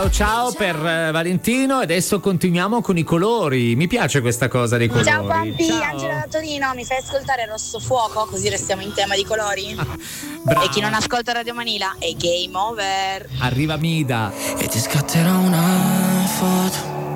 Ciao per Valentino, e adesso continuiamo con i colori. Mi piace questa cosa dei colori. Ciao Pompi, Ciao. Angela da Torino, mi fai ascoltare Rosso Fuoco così restiamo in tema di colori? Bravo. E chi non ascolta Radio Manila è game over. Arriva Mida. E ti scatterò una foto